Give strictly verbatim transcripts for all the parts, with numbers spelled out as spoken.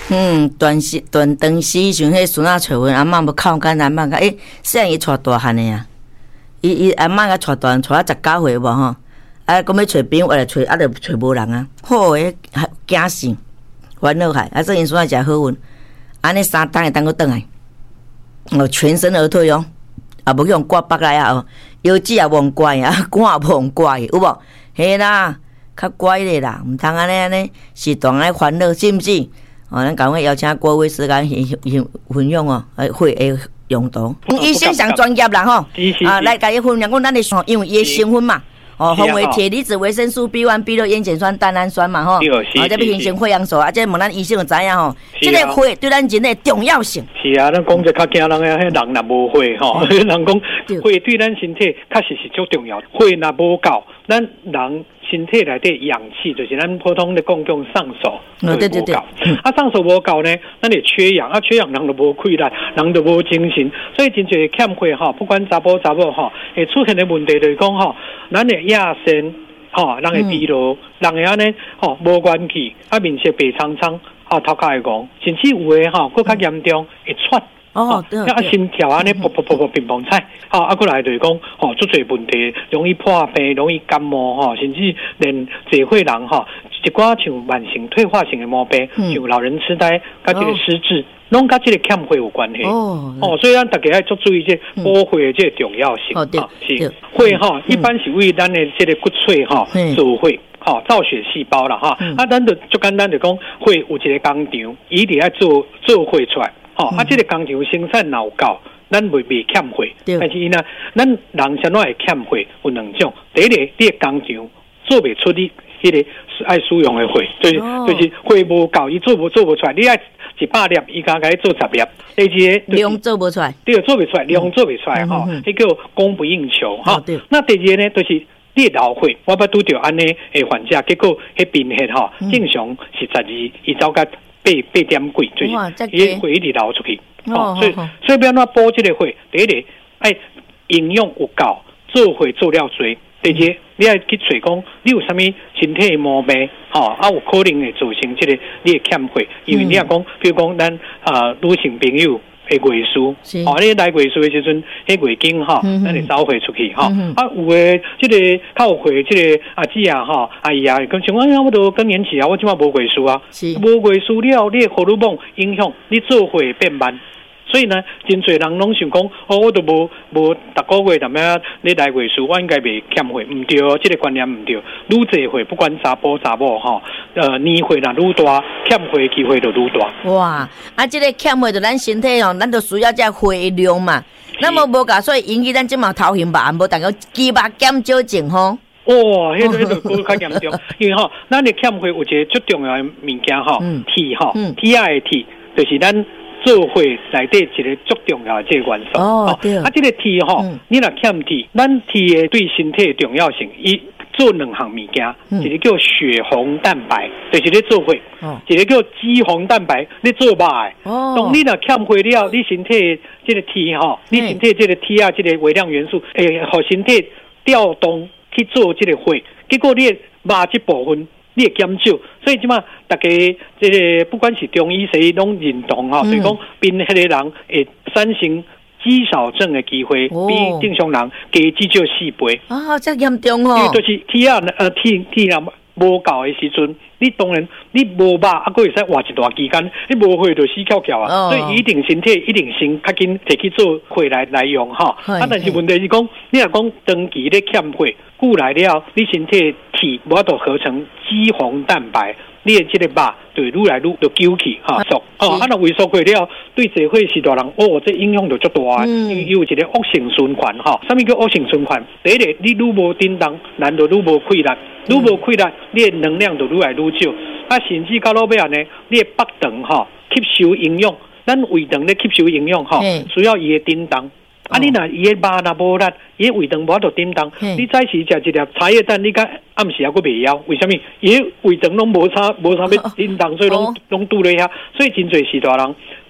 嗯，断时断长时像迄孙仔找阮阿嬷要靠干阿嬷个，诶，虽然伊带大汉的啊，伊伊阿嬷个带大带啊十九岁无吼，啊，讲要找朋友，我来找，啊，就找无人啊，好诶，惊死，烦恼害，啊，所以因孙仔诚好运，安尼三当会当个转来，哦，全身而退哦，啊，无去用刮北来啊哦，腰子也忘乖啊，肝也忘乖，有无？嘿啦，较乖咧啦，毋通安尼安尼，是当爱烦恼，是毋是？哦，咱赶快邀请各位时间分分享哦，诶，会诶用途。医生上专业啦吼，啊，来甲伊分享讲，咱的因为伊的成分嘛，哦，分为铁离子、维生素 B 一、B 六、烟碱酸、蛋氨酸嘛吼，啊，这要形成血氧素啊，这问咱医生就知影吼，这个血对咱人的重要性。 是啊，咱讲者较惊人诶，迄人若无血吼，人讲血对咱身体确实是足重要，血若无够，咱人。身体内底氧气就是咱普通的讲讲上手， 哦对对对， 啊上手无够呢，咱就缺氧，啊缺氧人就无气力，人就无精神，所以真侪欠血吼，不管查甫查某吼，会出现的问题就是讲吼，咱的亚肾吼，人会疲劳，人会安尼吼无元气，啊面色白苍苍，啊头壳会戆，甚至有诶吼，更较严重会喘。 哦，对， 啊，心跳安尼噗噗噗噗乒乓菜，吼，啊，过来就是讲，吼，足侪问题，容易破病，容易感冒，吼，甚至连侪岁人吼，一寡像慢性退化性的毛病，像老人痴呆，甲这个失智，拢甲这个欠血有关系。哦，哦，所以咱大家要足注意这补血这个重要性。 哦，对， 是血吼，一般是为咱的这个骨髓吼造血。吼、哦，造血细胞啦，哈、嗯，啊，咱就足简单就讲，血有一个工厂，伊伫爱做做血出来，吼、哦，嗯、啊，这个工厂生产有够，咱袂袂欠血，但是伊呢，咱人怎会欠血？有两种，第一个，你个工厂做袂出你迄个爱使用的血，就是、哦、就是血无够，伊做无做无出来，你爱一百粒，伊敢甲你做十粒，第二个量做不出来， 对，做袂出来，量做袂出来，吼、嗯，迄、哦、叫供不应求，哈、哦。那第二个呢，就是。你流血，我捌拄着安尼诶患者，结果迄贫血吼，正常是十二，伊走甲八八点几，就是伊血一直流出去，吼、哦，所以所以要安怎补这个血？第一个爱营养有够，做血做了多；第二，你爱去找讲你有啥物身体毛病，吼、哦，啊有可能会造成这个你的欠血，因为你若讲，比如讲咱啊女性朋友。诶，月事，哦，你来月事的时阵，迄月经吼，咱会走血出去吼。嗯、啊，有诶，即、这个较有血，即个阿姊啊，吼，阿姨啊，讲像哎呀，我都更年期啊，我即马无月事啊，无月事了，你荷尔蒙影响你做血变慢。所以呢，真侪人拢想讲，哦，我都无无逐个月踮遐你来月事，我应该袂欠血，毋对哦，这个观念毋对。愈侪血，不管查甫查某吼，呃，年岁若愈大，欠血机会就愈大。 哇，啊，这个欠血就咱身体吼，咱就需要这血量嘛。那么无噶，所以引起咱即马头型白，无但个肌肉减少症吼。 哇，迄个迄个更较严重，因为吼，咱的欠血有一个最重要的物件吼，铁吼，铁啊的铁，就是咱。做血内底一个足重要的这个元素哦，对啊，这个铁吼，嗯、你若欠铁，咱铁的对身体的重要性，伊做两项物件，嗯、一个叫血红蛋白，就是咧做血；哦、一个叫肌红蛋白，咧做肉的。哦，当你若欠血了，你身体这个铁吼，你身体这个铁啊，这个微量元素，诶，互身体调动去做这个血，结果你肉这部分。你会减少，所以即马大家这个不管是中医西医拢认同吼，就是讲贫血的人会产生肌少症的机会、哦、比正常人加至少四倍。 啊，这严重哦！ 因为就是铁啊，呃，铁铁啊无够的时阵，你当然你无肉，啊，佫会使活一段期间，你无血就死翘翘啊。哦、所以一定身体一定先较紧摕去做血来来用哈。啊，但是问题是讲，你若讲长期咧欠血。久来了，你身体铁无法度合成肌红蛋白，你的这个肉就愈来愈就揪起哈缩哦，啊那萎缩过了，对社会是大人哦，这影响就足大，因为有一个恶性循环哈。什么叫恶性循环？第一个，你愈无叮当，人就愈无气力，愈无气力，你的能量就愈来愈少。啊，甚至到落尾啊呢，你的腹肠哈吸收营养，咱胃肠咧吸收营养哈，需要伊的叮当。啊！你若伊个肉若无力，伊个胃肠无法度叮当。你早时食一粒茶叶蛋，你甲暗时还佫袂枵？为什么？伊个胃肠拢无啥无啥要叮当，所以拢拢拄咧遐。所以真侪时大人，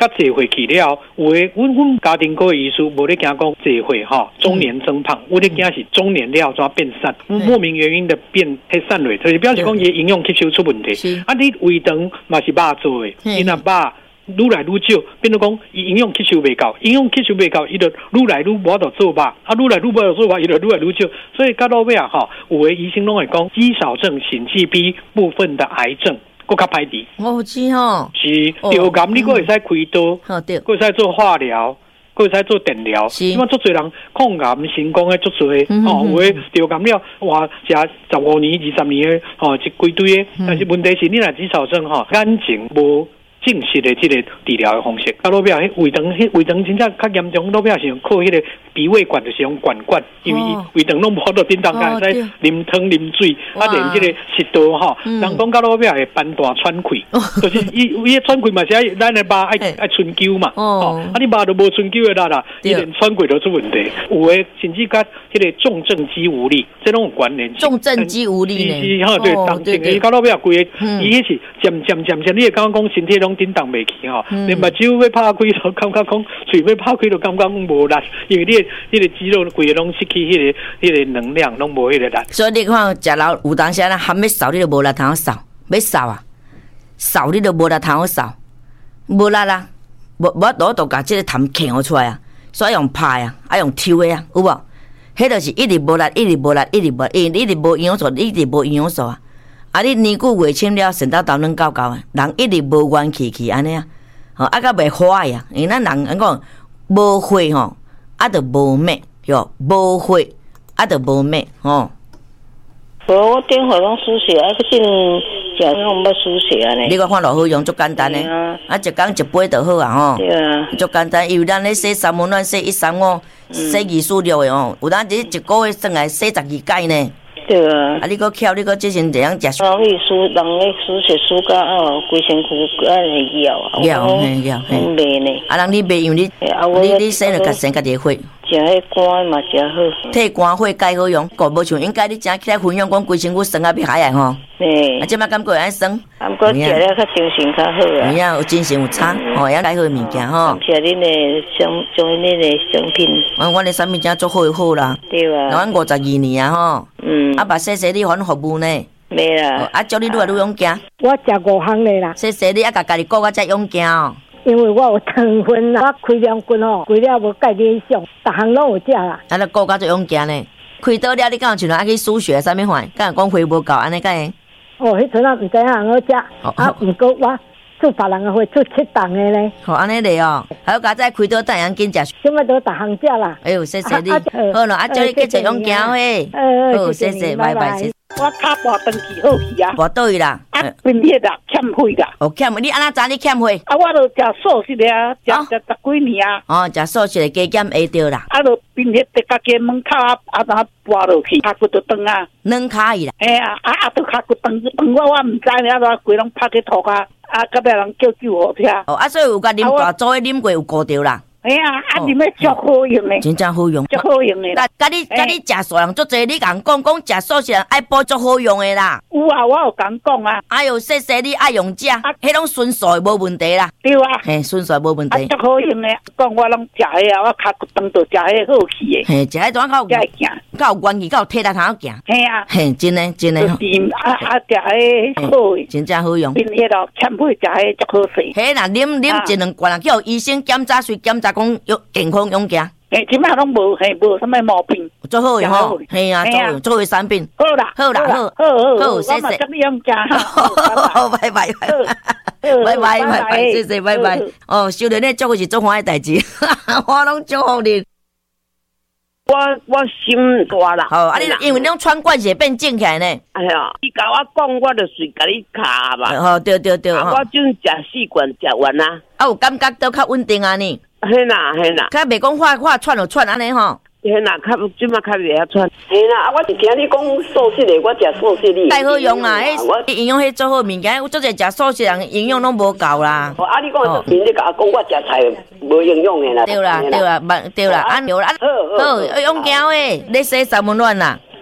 甲坐回去了，有诶，阮阮家庭科的医师无咧惊讲坐回哈，中年增胖，我咧惊是中年了怎变瘦，莫名原因的变迄瘦落，就是表示讲伊营养吸收出问题。啊，你胃肠嘛是肉做诶，伊若肉愈来愈少，变做讲伊营养吸收袂够，营养吸收袂够，伊就愈来愈无得做肉，啊，愈来愈无得做肉，伊就愈来愈少。所以到到尾啊，吼，有诶医生拢会讲，肌少症、心悸 B 部分的癌症。更较歹治， 哦是吼， 是流感，你佫会使开刀，佫会使做化疗，佫会使做电疗。因为足侪人抗癌成功诶，足侪哦，有诶流感了，哇，食十五年、二十年诶，吼，一规堆诶。但是问题是，你若肌少症吼，眼睛无正式的这个治疗的方式，啊，老表迄胃肠，迄胃肠真正较严重，老表是用靠迄个鼻胃管，就是用管管，因为胃肠拢无法度叮当个，使啉汤啉水，啊，连这个食道吼，人讲到老表会斑大喘气，就是伊伊喘气嘛是爱咱的肉爱爱春灸嘛，哦，啊，你肉都无春灸的力啦，伊连喘气都出问题，有诶甚至甲迄个重症肌无力，这种有关联。 重症肌无力呢？ 是哈，对，当前伊到老表规个，伊迄是渐渐渐渐，你会感觉讲身体拢叮当袂起吼，连目睭要拍开都感觉讲，嘴要拍开都感觉讲无力，因为你迄个肌肉规个拢失去迄个迄个能量，拢无迄个力。 所以你看，食老有当时咱含要扫，你都无力通扫，要扫啊，扫你都无力通扫，无力啦，无无多都甲即个痰擗出来啊，所以用拍啊，啊用抽的啊，有无？迄就是一直无力，一直无力，一直无，因为一直无营养素，一直无营养素啊。啊！你年久月深了，肾到豆软搞搞啊，人一直无元气气安尼啊，吼啊，甲袂花呀，因为咱人人讲无火吼，啊，就无脉哟，无火啊，就无脉吼。 无，我电话拢输血，啊，个阵食拢要输血啊咧。 你个看落好用，足简单嘞，啊，一工一杯就好啊吼。 对啊。 足简单，因为咱咧洗三温暖、洗一三五、洗二四六的哦，有当一一个月算来洗十二届呢。 对啊， 啊！你搁巧，你搁即阵这样食。 人去输，人咧输血输到哦，规身躯安尼摇啊。 摇嘿摇嘿。 袂呢。 啊，人你袂因为你，你你洗了家生家己火。 食迄肝嘛食好。 替肝火解好用，个无像应该你正起来分享讲规身躯酸啊要海啊吼。 嘿。 啊，即摆感觉安酸。 啊，毋过食了较精神较好啊。 有影有精神有差，吼，也来好物件吼。 谢恁的商，种恁的商品。 啊，阮的产品真足好好啦。对啊。阮五十二年啊吼。嗯。啊，把谢谢你反服务呢。 没啦。 啊，祝你愈来愈勇敢。 我食五行的啦。 谢谢你啊，甲家己顾甲遮勇敢哦。 因为我有糖分啦，我开两斤哦，开了无介理想，逐项拢有食啦。 啊，你顾甲遮勇敢呢？开刀了，你敢有像啊去输血啥物款？敢有讲血无够安尼敢会？ 哦，迄阵啊，毋知影人好食，啊，毋过我做别人的会做七档的咧。 好，安尼嘞哦，还有家再开刀等样紧食。 现在都逐项食啦。 哎呦，谢谢你。好了，啊，叫你继续勇敢嘿。好，谢谢，拜拜。 我卡跋登记好去啊。 跋倒去啦。 啊，分裂啦，欠血啦。 哦，欠，你安怎知你欠血？ 啊，我都食素食的啊，食食十几年啊。 哦，食素食的加减会着啦。 啊，就分裂伫家己门口啊，啊，然后跋落去，骹骨就断啊。 软骹去啦。 哎呀，啊啊，都骹骨断断，我我毋知呢，啊，规拢拍去涂骹，啊，隔壁人叫救护车。 哦，啊，所以有甲啉大组的啉过有顾着啦。 哎呀，啊，你们足好用的， 真正好用， 足好用的。 那甲你甲你食素人足济，你共讲讲食素食人爱补足好用的啦。 有啊，我有讲讲啊。 哎呦，谢谢你爱用食，迄种纯素无问题啦。 对啊， 嘿，纯素无问题。 足好用的，讲我拢食迄啊，我骹骨断就食迄好去的。 嘿，食迄种较有较有元气，较有体力通好行。 嘿啊， 嘿，真诶真诶。 就是啊啊，食迄好， 真正好用。 并且咯，欠血食迄足好势。 嘿，若啉啉一两罐，叫医生检查，随检查讲有健康勇敢。 诶，即摆拢无嘿，无什么毛病， 做好用吼，嘿啊，做好做好产品。 好啦， 好啦，好， 好， 好，谢谢。 我嘛跟你用加， 好，拜拜，拜拜，拜拜，谢谢，拜拜。哦，修炼咧做是做欢喜代志，我拢祝福你。 我我心大啦。 好，啊你因为你用穿灌血变正起来呢。 哎呀，你甲我讲，我就随甲你卡嘛。 哦，对对对。 我准食四罐食完啊。 啊，有感觉都较稳定啊呢。 嘿啦嘿啦， 较袂讲化化窜就窜安尼吼。 嘿啦，较即马较袂晓窜。嘿啦，啊，我是听你讲素食的，我食素食的。 太好用啦，迄营养迄做好物件，有做者食素食人营养拢无够啦。 哦，啊，你讲面你甲我讲，我食菜无营养的啦。 对啦对啦，对啦，啊对啦，好好勇敢诶，你洗三温暖啦。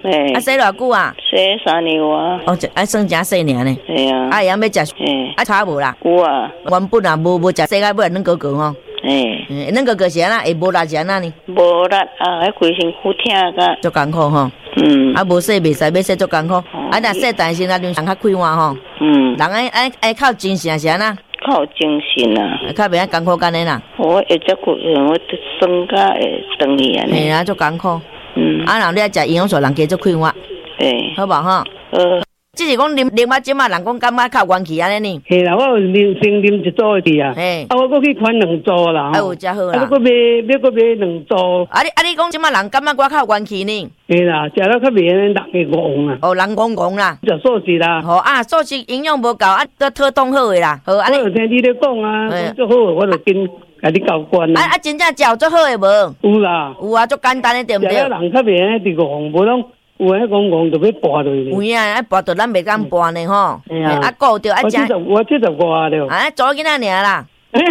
诶， 啊，洗偌久啊？ 洗三年啊。 哦，啊，算真细尔呢。 系啊。 啊，样要食，啊，差无啦。 有啊。 原本啊，无无食洗甲尾软哥哥吼。 诶， 软哥哥是安那会无力是安那呢？ 无力啊，迄规身躯疼个。 足艰苦吼。嗯。啊，无洗袂使，要洗足艰苦。啊，若洗但是那阵人较快活吼。嗯。人爱爱爱靠精神是安那？ 靠精神啊。 较袂遐艰苦干的啦。 我会只骨，我酸甲会长去安尼。 嘿啊，足艰苦。 嗯。 啊，人你爱食营养素，人加足快活。 诶。 好无吼？呃。只是讲啉啉啊，即马人讲感觉较元气安尼呢。 系啦，我有啉先啉一组去啊。嘿。啊，我搁去款两组啦。 啊，有真好啦。 啊，我搁买，要搁买两组。 啊，你啊，你讲即马人感觉我较元气呢？ 系啦，食了较袂人会戆啊。 哦，人戆戆啦。 食素食啦。 吼啊，素食营养无够，啊，都特冻好诶啦。好， 啊你。我有听你咧讲啊，足好，我就跟甲你交关啊。啊啊，真正食足好诶无？ 有啦。 有啊，足简单诶，对毋对？ 食了人较袂安尼戆，无拢。有诶，讲讲就要跋落去。 有啊，啊跋到咱袂敢跋呢吼。哎呀，啊顾着啊食。我七十，我七十外了。 啊，做囡仔尔啦。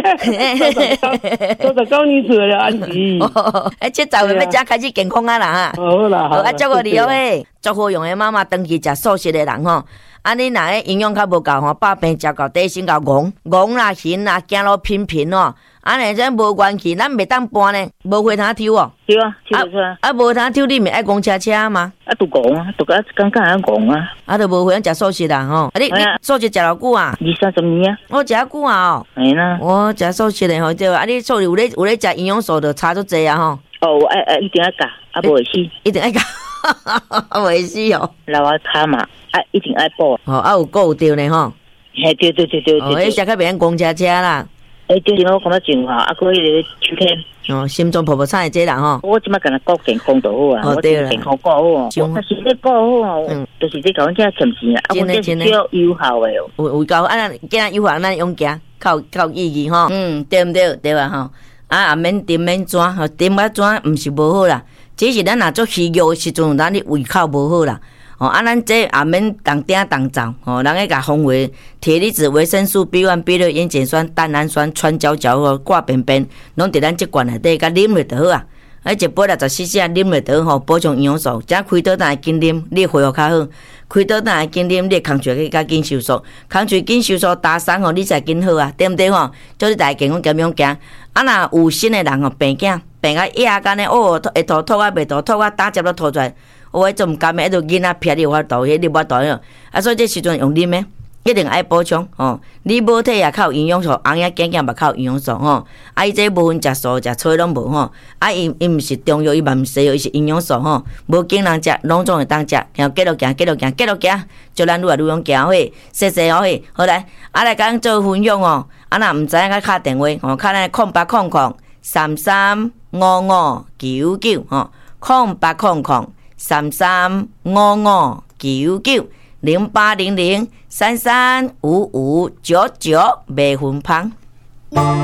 都十九年岁了，安姨。 哎，七十岁要才开始健康啊啦哈。 好啦，好。 啊，祝福你哦嘿，足好用诶妈妈长期食素食诶人吼。啊，你若诶营养较无够吼，百病食到底身较戆戆啦、痕啦、走路频频哦。安尼真无元气，咱袂当搬呢，无花通抽哦。 对啊，抽出来。 啊，无通抽，你咪爱讲车车吗？ 啊，都戆啊，都个感觉安戆啊。 啊，都无花通食素食啦吼。啊，你你素食食偌久啊？ 二三十年啊。 我食啊久啊哦。 系啦。 我食素食的吼，对啊，你素食有咧有咧食营养素，就差足济啊吼。 哦，爱爱一定要加，啊无会死。 一定爱加，啊会死哦。 老啊卡嘛，啊一定爱补。 哦，啊有够有对呢吼。 嘿，对对对对对。 哦，迄食较袂用讲车车啦。 诶，对，我感觉真好，啊，佮迄个秋天。 哦，心脏泡泡产的这人吼。 我即摆干那顾健康就好啊。 哦，对啦。 健康顾好哦。但是你顾好哦，就是你甲阮遮欠钱啊，啊，阮这是叫有效的哦。 有有够，啊，咱今仔有效，咱用行，较较意义吼。嗯，对毋对？对吧吼？啊，也免点免转，吼，点啊转毋是无好啦，只是咱若做虚弱的时阵，咱的胃口无好啦。哦，啊，咱这也免当顶当走，哦，人个甲风话，铁离子、维生素 B 一、B 六、烟碱酸、蛋氨酸、川椒椒哦，挂便便，拢伫咱即罐内底，甲啉落就好啊。啊，一杯六十 C C 啊，啉落就好，补充营养素。只开刀当会紧啉，你恢复较好。开刀当会紧啉，你空喙去甲紧收缩，空喙紧收缩打散吼，你才紧好啊，对毋对吼？叫你大家健康咁样行。啊，若有心的人吼，病囝病啊野干呢，哦，会吐吐啊，袂吐吐啊，打结都吐出来。我迄种毋甘诶，迄种囡仔撇你有法度，迄你无法度哟。啊，所以这时阵用啉诶，一定爱补充哦。你母体也较有营养素，红仔囝囝嘛较有营养素吼。啊，伊这无分食素食菜拢无吼。啊，伊伊毋是中药，伊嘛毋西药，伊是营养素吼。无经人食，拢总会当食。然后继续行，继续行，继续行，就咱愈来愈用行伙，谢谢哦嘿。好来，啊来甲咱做分享哦。啊，若毋知影，甲敲电话吼，敲咱空八空空三三五五九九吼，空八空空。三三五五九九零八零零三三五五九九，卖分芳。